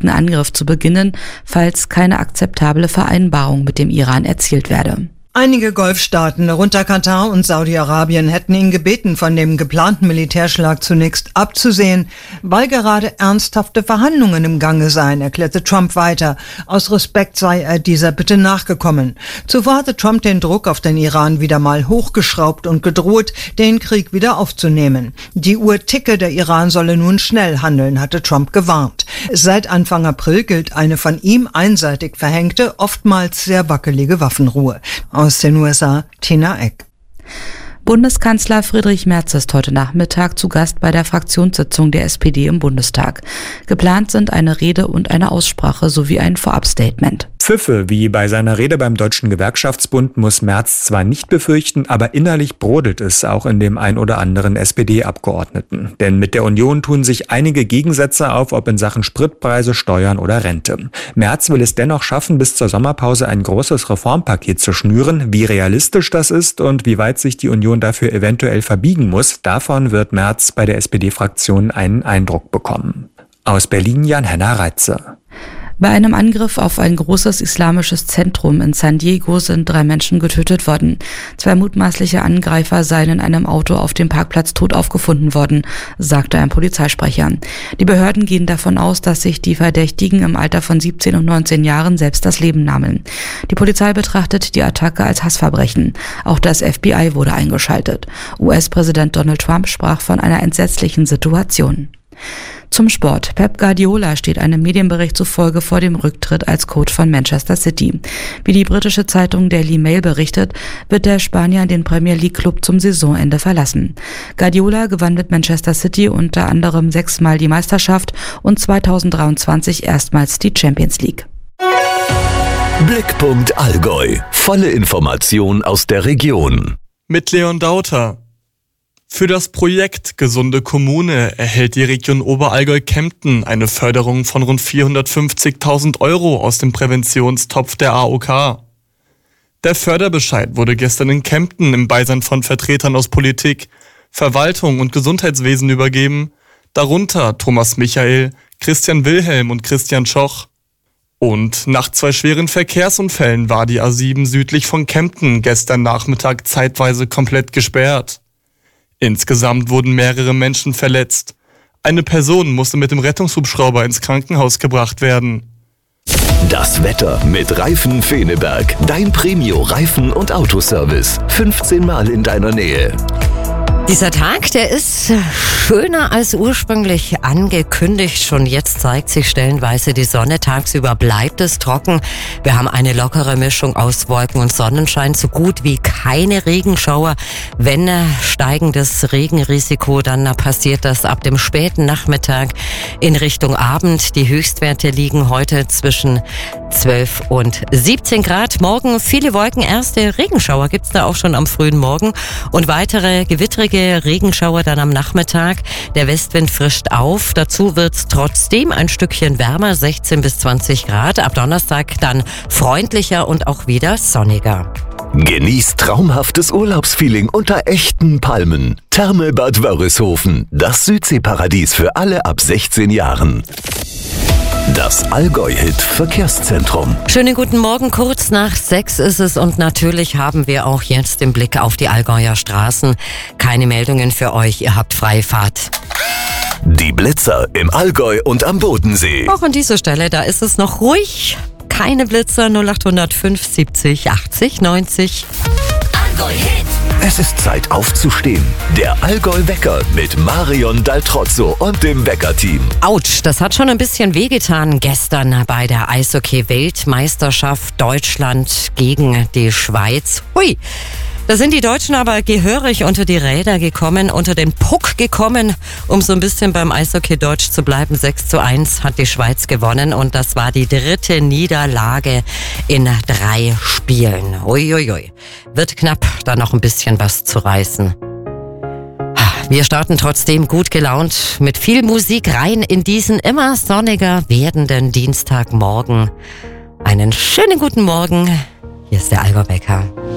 beabsichtigten Angriff zu beginnen, falls keine akzeptable Vereinbarung mit dem Iran erzielt werde. Einige Golfstaaten, darunter Katar und Saudi-Arabien, hätten ihn gebeten, von dem geplanten Militärschlag zunächst abzusehen, weil gerade ernsthafte Verhandlungen im Gange seien, erklärte Trump weiter. Aus Respekt sei er dieser Bitte nachgekommen. Zuvor hatte Trump den Druck auf den Iran wieder mal hochgeschraubt und gedroht, den Krieg wieder aufzunehmen. Die Uhr ticke, der Iran solle nun schnell handeln, hatte Trump gewarnt. Seit Anfang April gilt eine von ihm einseitig verhängte, oftmals sehr wackelige Waffenruhe. Aus den USA, Tina Eck. Bundeskanzler Friedrich Merz ist heute Nachmittag zu Gast bei der Fraktionssitzung der SPD im Bundestag. Geplant sind eine Rede und eine Aussprache sowie ein Vorabstatement. Pfiffe, wie bei seiner Rede beim Deutschen Gewerkschaftsbund, muss Merz zwar nicht befürchten, aber innerlich brodelt es auch in dem ein oder anderen SPD-Abgeordneten. Denn mit der Union tun sich einige Gegensätze auf, ob in Sachen Spritpreise, Steuern oder Rente. Merz will es dennoch schaffen, bis zur Sommerpause ein großes Reformpaket zu schnüren. Wie realistisch das ist und wie weit sich die Union dafür eventuell verbiegen muss, davon wird Merz bei der SPD-Fraktion einen Eindruck bekommen. Aus Berlin Jan-Henner Reitze. Bei einem Angriff auf ein großes islamisches Zentrum in San Diego sind 3 Menschen getötet worden. 2 mutmaßliche Angreifer seien in einem Auto auf dem Parkplatz tot aufgefunden worden, sagte ein Polizeisprecher. Die Behörden gehen davon aus, dass sich die Verdächtigen im Alter von 17 und 19 Jahren selbst das Leben nahmen. Die Polizei betrachtet die Attacke als Hassverbrechen. Auch das FBI wurde eingeschaltet. US-Präsident Donald Trump sprach von einer entsetzlichen Situation. Zum Sport. Pep Guardiola steht einem Medienbericht zufolge vor dem Rücktritt als Coach von Manchester City. Wie die britische Zeitung Daily Mail berichtet, wird der Spanier den Premier League Club zum Saisonende verlassen. Guardiola gewann mit Manchester City unter anderem 6-mal die Meisterschaft und 2023 erstmals die Champions League. Blickpunkt Allgäu. Volle Information aus der Region. Mit Leon Dauter. Für das Projekt Gesunde Kommune erhält die Region Oberallgäu-Kempten eine Förderung von rund 450.000 € aus dem Präventionstopf der AOK. Der Förderbescheid wurde gestern in Kempten im Beisein von Vertretern aus Politik, Verwaltung und Gesundheitswesen übergeben, darunter Thomas Michael, Christian Wilhelm und Christian Schoch. Und nach 2 schweren Verkehrsunfällen war die A7 südlich von Kempten gestern Nachmittag zeitweise komplett gesperrt. Insgesamt wurden mehrere Menschen verletzt. Eine Person musste mit dem Rettungshubschrauber ins Krankenhaus gebracht werden. Das Wetter mit Reifen Feneberg. Dein Premio-Reifen- und Autoservice. 15 Mal in deiner Nähe. Dieser Tag, der ist schöner als ursprünglich angekündigt. Schon jetzt zeigt sich stellenweise die Sonne. Tagsüber bleibt es trocken. Wir haben eine lockere Mischung aus Wolken und Sonnenschein. So gut wie keine Regenschauer. Wenn steigendes Regenrisiko, dann passiert das ab dem späten Nachmittag in Richtung Abend. Die Höchstwerte liegen heute zwischen 12 und 17 Grad. Morgen viele Wolken. Erste Regenschauer gibt's da auch schon am frühen Morgen. Und weitere gewittrige Regenschauer dann am Nachmittag. Der Westwind frischt auf. Dazu wird's trotzdem ein Stückchen wärmer, 16 bis 20 Grad. Ab Donnerstag dann freundlicher und auch wieder sonniger. Genießt traumhaftes Urlaubsfeeling unter echten Palmen. Therme Bad Wörishofen, das Südseeparadies für alle ab 16 Jahren. Das Allgäu-Hit Verkehrszentrum. Schönen guten Morgen, kurz nach 6 ist es und natürlich haben wir auch jetzt den Blick auf die Allgäuer Straßen. Keine Meldungen für euch, ihr habt freie Fahrt. Die Blitzer im Allgäu und am Bodensee. Auch an dieser Stelle, da ist es noch ruhig. Keine Blitzer, 0805 70 80 90. Allgäu-Hit. Es ist Zeit aufzustehen. Der Allgäu-Wecker mit Marion Daltrozzo und dem Wecker-Team. Autsch, das hat schon ein bisschen wehgetan gestern bei der Eishockey-Weltmeisterschaft Deutschland gegen die Schweiz. Hui! Da sind die Deutschen aber gehörig unter die Räder gekommen, unter den Puck gekommen, um so ein bisschen beim Eishockey-Deutsch zu bleiben. 6:1 hat die Schweiz gewonnen und das war die 3. Niederlage in 3 Spielen. Uiuiui. Wird knapp, da noch ein bisschen was zu reißen. Wir starten trotzdem gut gelaunt mit viel Musik rein in diesen immer sonniger werdenden Dienstagmorgen. Einen schönen guten Morgen. Hier ist der Allgäu-Wecker.